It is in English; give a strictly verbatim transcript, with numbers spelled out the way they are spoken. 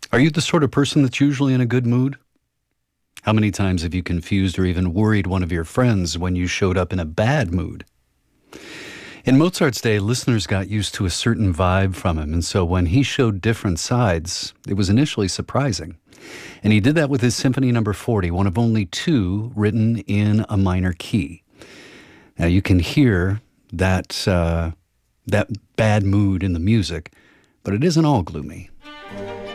Are you the sort of person that's usually in a good mood? How many times have you confused or even worried one of your friends when you showed up in a bad mood? In Mozart's day, listeners got used to a certain vibe from him, and so when he showed different sides, it was initially surprising. And he did that with his Symphony Number forty, one of only two written in a minor key. Now you can hear that uh, that bad mood in the music, but it isn't all gloomy.